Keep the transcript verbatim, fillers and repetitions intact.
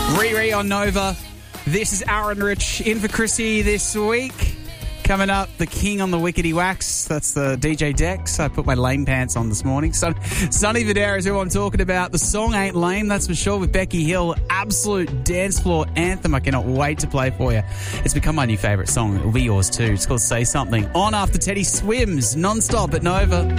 Riri on Nova. This is Aaron Rich in for Chrissy this week. Coming up, the king on the Wickety Wax. That's the D J Dex. I put my lame pants on this morning. Son, Sonny Videra is who I'm talking about. The song ain't lame, that's for sure, with Becky Hill. Absolute dance floor anthem. I cannot wait to play for you. It's become my new favourite song. It will be yours too. It's called Say Something. On after Teddy Swims, non-stop at Nova.